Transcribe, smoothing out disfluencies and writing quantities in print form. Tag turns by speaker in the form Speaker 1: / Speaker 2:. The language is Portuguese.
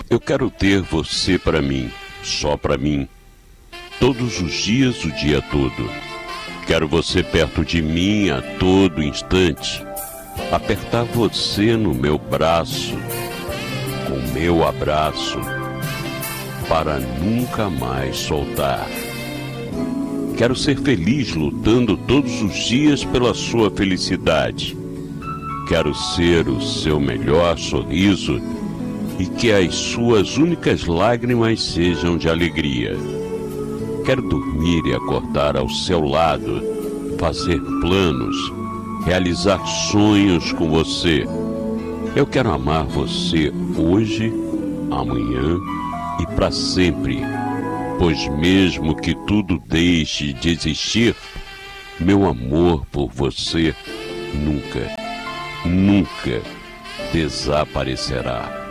Speaker 1: Eu quero ter você para mim, só para mim, todos os dias, o dia todo. Quero você perto de mim a todo instante, apertar você no meu braço, com meu abraço, para nunca mais soltar. Quero ser feliz lutando todos os dias pela sua felicidade. Quero ser o seu melhor sorriso e que as suas únicas lágrimas sejam de alegria. Quero dormir e acordar ao seu lado, fazer planos, realizar sonhos com você. Eu quero amar você hoje, amanhã e para sempre, pois mesmo que tudo deixe de existir, meu amor por você nunca, nunca desaparecerá.